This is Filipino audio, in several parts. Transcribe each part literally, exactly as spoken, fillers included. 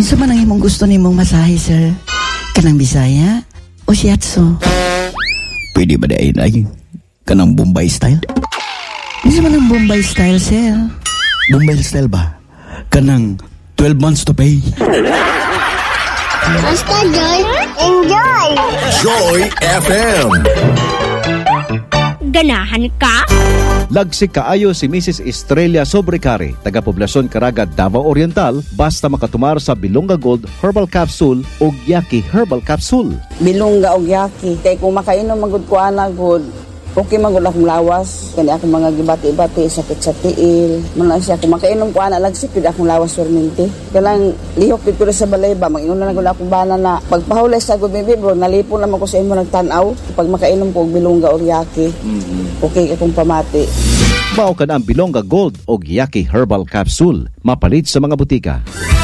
Unsa man ang imong gusto nimong masahe, sir? Kanang Bisaya o Shiatsu? Pwede ba dahil ay kanang Bombay style? Unsa man ang Bombay style, sir? Bombay style ba? Kanang twelve months to pay. Basta Joy, enjoy! Joy F M. Ganahan ka? Lagsik kaayo si Missus Estrella Sobrecari, taga-poblasyon Caraga, Davao Oriental, basta makatumar sa Bilonga Gold Herbal Capsule o Yaki Herbal Capsule. Bilonga o Yaki, kay kung makainom magud ko ana good, okay magud akong lawas, kani akong mga gibati-bati, sakit sa tiil, man siya kung makainom ko ana lagsik gid akong lawas perminti. Kanang lihok gid ko sa balay ba, mag-ingon na gud akong bana na pagpahulay sa gud bibi bro, nalipon naman ko sa imo nagtan-aw pag makainom ko og Bilonga o Yaki. Mm-hmm. Okay akong pamati. Mao ka na ang Bilonga Gold o Yaki Herbal Capsule, mapalit sa mga butika.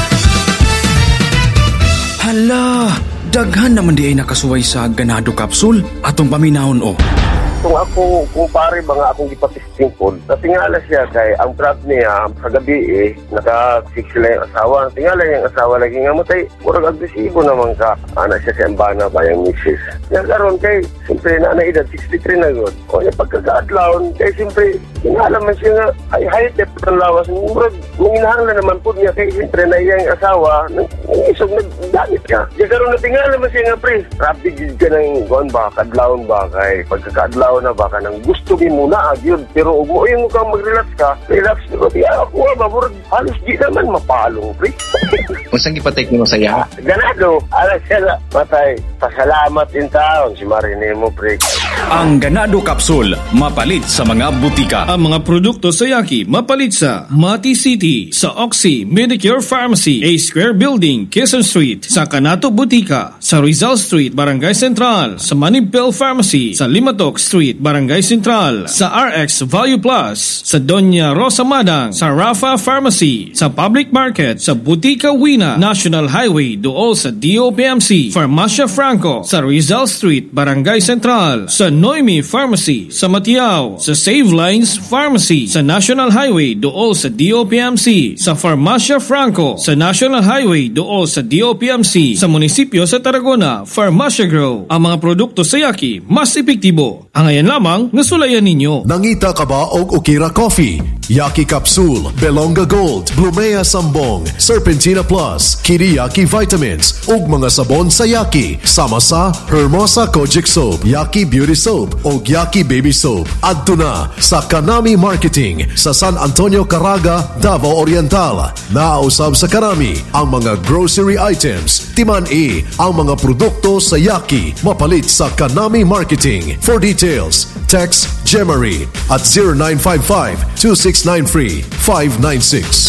Hala, daghan naman di ay nakasuway sa ganado capsule atong paminahon o. Kung ako, kung pare mga akong ipatisting po, natingala siya kay ang trap niya sa gabi eh, naka-fix sila yung asawa. Tingala yung asawa lagi nga matay, murag agresibo naman ka. Anak siya sa ambana ba yung misis. Yan karon kay, siyempre na edad sixty-three na yun. O yung pagkakaadlaon, kay siyempre, tingala man siya nga, ay high-tep ng lawas. Murag, minahangla naman po niya kay siyempre na iyang asawa, isog nagdamit ka. Yan karon natingala man siya nga pre, rapid ka ng gawin ba, kadlaon ba, kay pagkakaadlaon na baka nang gusto mo muna agyod pero ug mo yung ka mag-relax ka relax pero di ako ba murag halos di naman mapalong pre. Unsang gipatake nimo sa iya? Ganado ala siya matay pasalamat in taon si Marine mo pre. Ang Ganado Capsule mapalit sa mga butika. Ang mga produkto sa Yaki mapalit sa Mati City, sa Oxy Medicure Pharmacy, A Square Building, Quezon Street, sa Canato Butika, sa Rizal Street, Barangay Central, sa Manibel Pharmacy, sa Limatok Street, Barangay Central, sa R X Value Plus, sa Doña Rosa Madang, sa Rafa Pharmacy, sa Public Market, sa Butika Wina, National Highway duol sa D O P M C, Farmacia Franco, sa Rizal Street, Barangay Central, sa Noemi Pharmacy, sa Matiao, sa Save Lines Pharmacy, sa National Highway duol sa D O P M C, sa Farmacia Franco, sa National Highway duol sa D O P M C, sa munisipyo sa Tarragona, Farmacia Grow. Ang mga produkto sa Yaki mas epektibo. Ang ayan lamang nasulayan ninyo. Nangita ka ba og Okira Coffee, Yaki Capsule, Belonga Gold, Blumea Sambong, Serpentina Plus, Kiriyaki Vitamins, ug mga sabon sa Yaki, sama sa Hermosa Kojic Soap, Yaki Beauty Soap, ug Yaki Baby Soap. Adto na sa Kanami Marketing sa San Antonio, Caraga, Davao Oriental. Naausab sa Kanami ang mga grocery items, timan-i ang mga produkto sa Yaki, mapalit sa Kanami Marketing. For details, text Gemary at zero nine five five, two six nine three, five nine six.